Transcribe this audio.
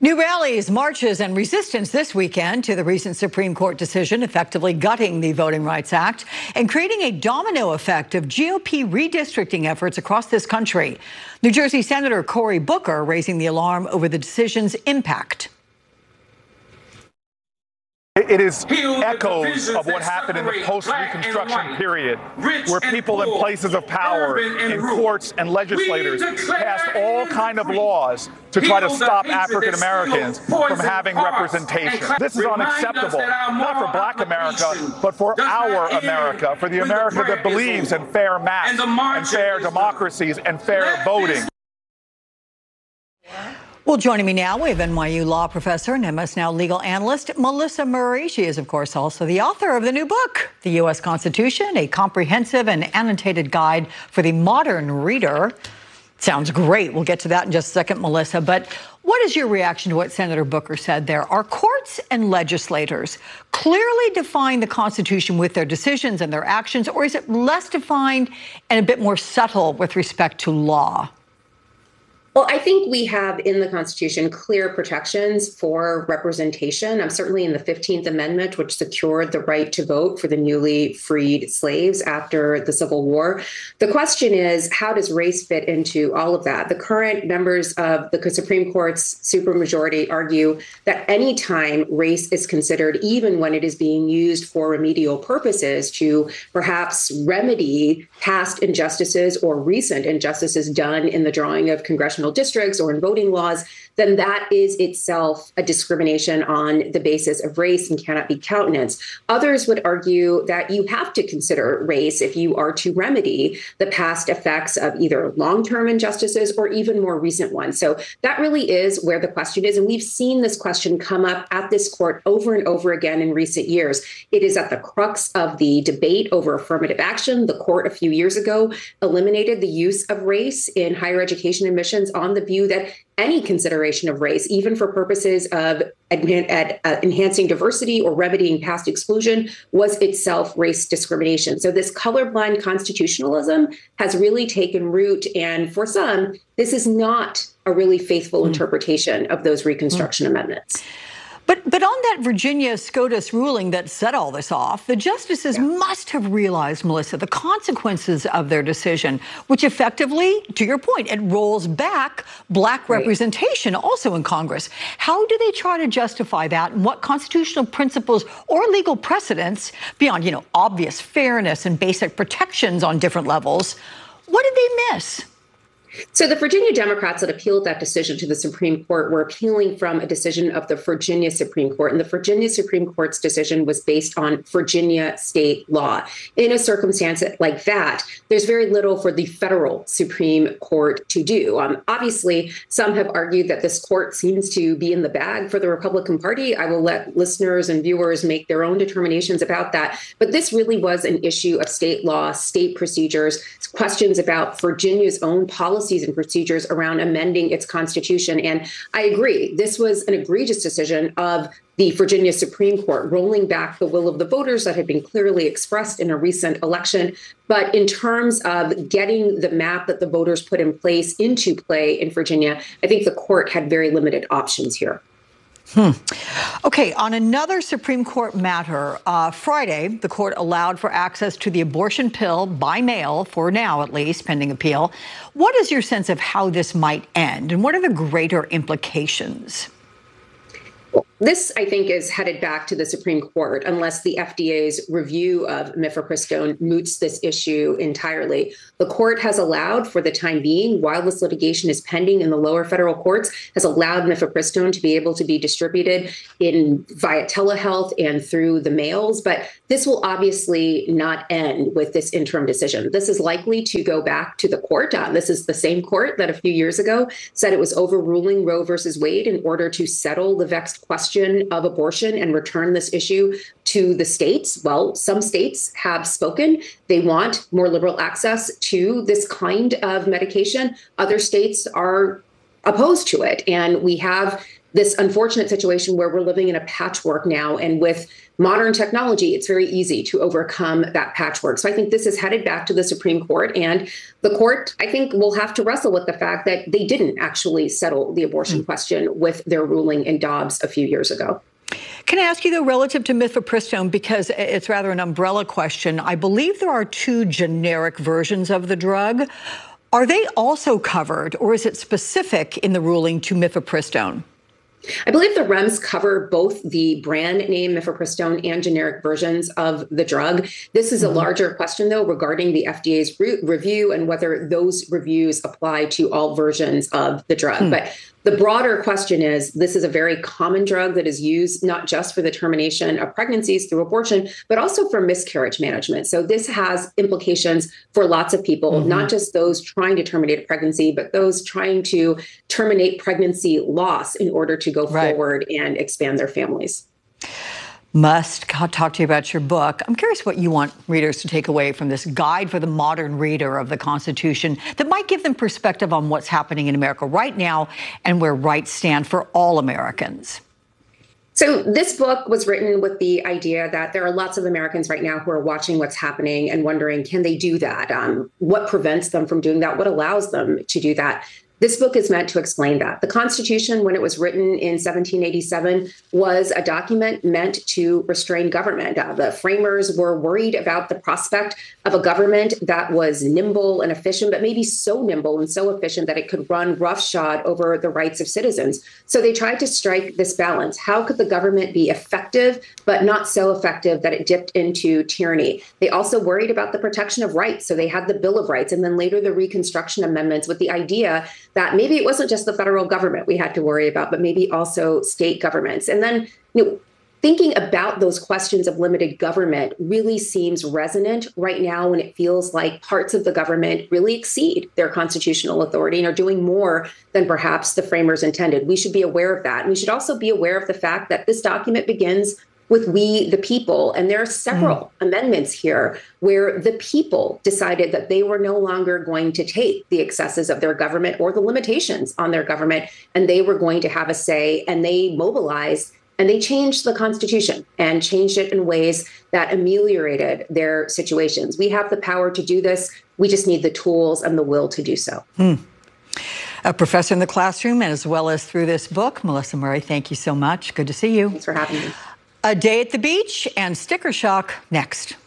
New rallies, marches, and resistance this weekend to the recent Supreme Court decision effectively gutting the Voting Rights Act and creating a domino effect of GOP redistricting efforts across this country. New Jersey Senator Cory Booker raising the alarm over the decision's impact. It is echoes of what happened in the post-Reconstruction period, where people in places of power, in courts and legislators, passed all kinds of laws to try to stop African Americans from having representation. This is unacceptable, not for Black America, but for our America, for the America that believes in fair maps and fair democracies and fair voting. Well, joining me now, we have NYU law professor and MS Now legal analyst Melissa Murray. She is, of course, also the author of the new book, The U.S. Constitution, a comprehensive and annotated guide for the modern reader. Sounds great. We'll get to that in just a second, Melissa. But what is your reaction to what Senator Booker said there? Are courts and legislators clearly define the Constitution with their decisions and their actions, or is it less defined and a bit more subtle with respect to law? Well, I think we have in the Constitution clear protections for representation. Certainly in the 15th Amendment, which secured the right to vote for the newly freed slaves after the Civil War. The question is, how does race fit into all of that? The current members of the Supreme Court's supermajority argue that any time race is considered, even when it is being used for remedial purposes to perhaps remedy past injustices or recent injustices done in the drawing of congressional districts or in voting laws, then that is itself a discrimination on the basis of race and cannot be countenanced. Others would argue that you have to consider race if you are to remedy the past effects of either long-term injustices or even more recent ones. So that really is where the question is. And we've seen this question come up at this court over and over again in recent years. It is at the crux of the debate over affirmative action. The court a few years ago eliminated the use of race in higher education admissions on the view that any consideration of race, even for purposes of enhancing diversity or remedying past exclusion, was itself race discrimination. So this colorblind constitutionalism has really taken root. And for some, this is not a really faithful interpretation of those Reconstruction amendments. But on that Virginia SCOTUS ruling that set all this off, the justices must have realized, Melissa, the consequences of their decision, which effectively, to your point, it rolls back Black representation also in Congress. How do they try to justify that? And what constitutional principles or legal precedents, beyond, obvious fairness and basic protections on different levels, what did they miss? So the Virginia Democrats that appealed that decision to the Supreme Court were appealing from a decision of the Virginia Supreme Court. And the Virginia Supreme Court's decision was based on Virginia state law. In a circumstance like that, there's very little for the federal Supreme Court to do. Obviously, some have argued that this court seems to be in the bag for the Republican Party. I will let listeners and viewers make their own determinations about that. But this really was an issue of state law, state procedures, questions about Virginia's own policies and procedures around amending its constitution. And I agree, this was an egregious decision of the Virginia Supreme Court, rolling back the will of the voters that had been clearly expressed in a recent election. But in terms of getting the map that the voters put in place into play in Virginia, I think the court had very limited options here. Okay, on another Supreme Court matter, Friday, the court allowed for access to the abortion pill by mail, for now at least, pending appeal. What is your sense of how this might end, and what are the greater implications? This, I think, is headed back to the Supreme Court unless the FDA's review of mifepristone moots this issue entirely. The court has allowed, for the time being, while this litigation is pending in the lower federal courts, has allowed mifepristone to be able to be distributed via telehealth and through the mails. But this will obviously not end with this interim decision. This is likely to go back to the court. This is the same court that a few years ago said it was overruling Roe versus Wade in order to settle the vexed question of abortion and return this issue to the states. Well, some states have spoken. They want more liberal access to this kind of medication. Other states are opposed to it. And we have this unfortunate situation where we're living in a patchwork now. And with modern technology, it's very easy to overcome that patchwork. So I think this is headed back to the Supreme Court. And the court, I think, will have to wrestle with the fact that they didn't actually settle the abortion question with their ruling in Dobbs a few years ago. Can I ask you, though, relative to mifepristone, because it's rather an umbrella question, I believe there are 2 generic versions of the drug. Are they also covered, or is it specific in the ruling to mifepristone? I believe the REMS cover both the brand name mifepristone and generic versions of the drug. This is a larger question, though, regarding the FDA's review and whether those reviews apply to all versions of the drug. But the broader question is, this is a very common drug that is used not just for the termination of pregnancies through abortion, but also for miscarriage management. So this has implications for lots of people, not just those trying to terminate a pregnancy, but those trying to terminate pregnancy loss in order to go forward and expand their families. Must talk to you about your book. I'm curious what you want readers to take away from this guide for the modern reader of the Constitution that might give them perspective on what's happening in America right now and where rights stand for all Americans. So this book was written with the idea that there are lots of Americans right now who are watching what's happening and wondering, can they do that? What prevents them from doing that? What allows them to do that? This book is meant to explain that. The Constitution, when it was written in 1787, was a document meant to restrain government. The framers were worried about the prospect of a government that was nimble and efficient, but maybe so nimble and so efficient that it could run roughshod over the rights of citizens. So they tried to strike this balance. How could the government be effective, but not so effective that it dipped into tyranny? They also worried about the protection of rights. So they had the Bill of Rights and then later the Reconstruction Amendments with the idea that maybe it wasn't just the federal government we had to worry about, but maybe also state governments. And then, thinking about those questions of limited government really seems resonant right now when it feels like parts of the government really exceed their constitutional authority and are doing more than perhaps the framers intended. We should be aware of that. And we should also be aware of the fact that this document begins with we, the people. And there are several amendments here where the people decided that they were no longer going to take the excesses of their government or the limitations on their government, and they were going to have a say, and they mobilized and they changed the Constitution and changed it in ways that ameliorated their situations. We have the power to do this. We just need the tools and the will to do so. A professor in the classroom, and as well as through this book, Melissa Murray, thank you so much. Good to see you. Thanks for having me. A day at the beach and sticker shock next.